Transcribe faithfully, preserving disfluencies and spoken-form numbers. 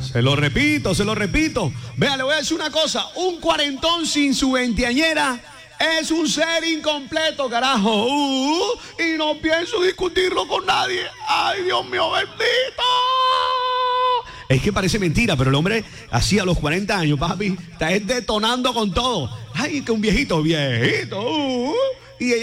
Se lo repito, se lo repito. Vea, le voy a decir una cosa. Un cuarentón sin su veinteañera es un ser incompleto, carajo. Uh, y no pienso discutirlo con nadie. Ay, Dios mío, bendito. Es que parece mentira, pero el hombre así a los cuarenta años, papi, está detonando con todo. Ay, que un viejito, viejito. Uh.